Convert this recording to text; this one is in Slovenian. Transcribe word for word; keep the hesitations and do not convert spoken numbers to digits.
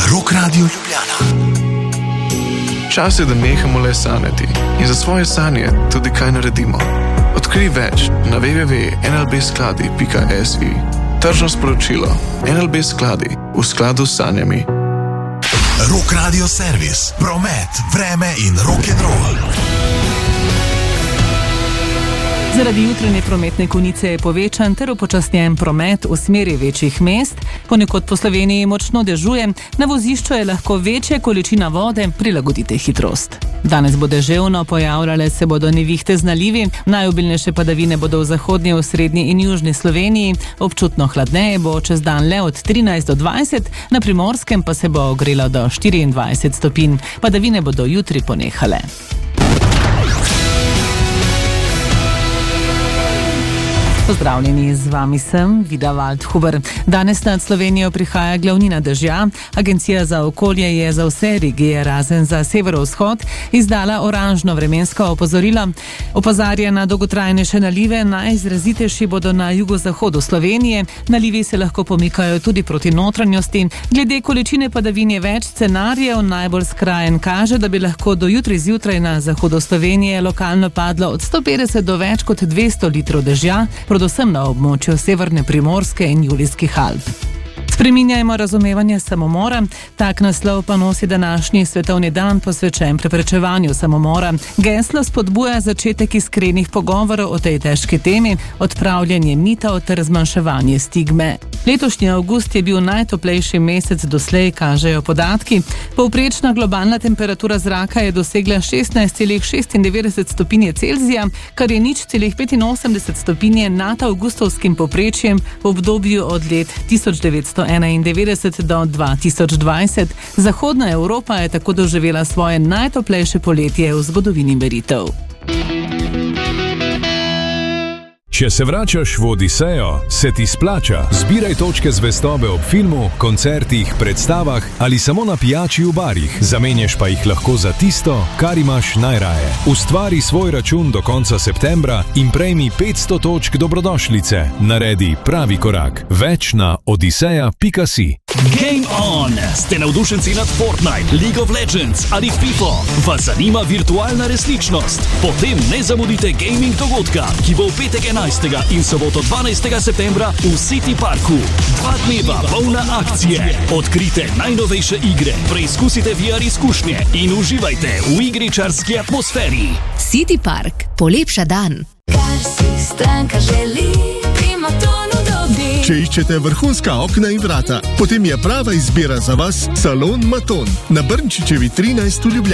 Rock Radio Ljubljana. Čas je, da nehamo le sanjati in za svoje sanje tudi kaj naredimo. Odkrij več na w w w pika n l b skladi pika s i. Tržno sporočilo. N L B skladi v skladu s sanjami. Rock Radio Servis. Promet, vreme in rock'n'roll. Zaradi jutranje prometne konice je povečan ter upočasnjen promet v smeri večjih mest. Ponekod po Sloveniji močno dežuje, na vozišču je lahko večja količina vode, prilagodite hitrost. Danes bo deževno, pojavljale se bodo nevihte z nalivi, najobilnejše padavine bodo v zahodnji, v srednji in južni Sloveniji, občutno hladneje bo čez dan le od trinajst do dvajset, na Primorskem pa se bo ogrelo do štiriindvajset stopinj. Padavine bodo jutri ponehale. Pozdravljeni, z vami sem Vida Waldhuber. Danes nad Slovenijo prihaja glavnina dežja. Agencija za okolje je za vse regije, razen za severovzhod, izdala oranžno vremensko opozorilo. Opozarja na dolgotrajnejše nalive, najizrazitejši bodo na jugozahodu Slovenije. Nalivi se lahko pomikajo tudi proti notranjosti. Glede količine padavin je več scenarijev, najbolj skrajen kaže, da bi lahko do jutri zjutraj na zahodu Slovenije lokalno padlo od sto petdeset do več kot dvesto litrov dežja, predvsem na območju severne Primorske in Julijskih Alp. Spreminjajmo razumevanje samomora. Tak naslov pa nosi današnji svetovni dan posvečen preprečevanju samomora. Geslo spodbuja začetek iskrenih pogovorov o tej težki temi, odpravljanje mitov ter zmanjševanje stigme. Letošnji avgust je bil najtoplejši mesec doslej, kažejo podatki. Povprečna globalna temperatura zraka je dosegla šestnajst celih šestindevetdeset stopinje Celzija, kar je nič celih petinosemdeset stopinje nad avgustovskim povprečjem v obdobju od let tisoč devetsto enaindevetdeset do dva tisoč dvajset. Zahodna Evropa je tako doživela svoje najtoplejše poletje v zgodovini meritev. Če se vračaš v Odisejo, se ti splača. Zbiraj točke zvestobe ob filmu, koncertih, predstavah ali samo na pijači v barih. Zamenjaš pa jih lahko za tisto, kar imaš najraje. Ustvari svoj račun do konca septembra in prejmi petsto točk dobrodošlice. Naredi pravi korak. Več na odiseja pika si. Game on! Ste navdušenci nad Fortnite, League of Legends ali FIFA? Vas zanima virtualna resničnost? Potem ne zamudite gaming dogodka, ki bo v petek enajstega in soboto dvanajstega septembra v City Parku. Dva dneva polna akcije. Odkrite najnovejše igre, preizkusite V R izkušnje in uživajte v igričarski atmosferi. City Park. Polepša dan. Kar si stranka želi, Primatonu dobi. Če iščete vrhunska okna in vrata, potem je prava izbira za vas Salon Maton na Brnčičevi trinajst v Ljubljani.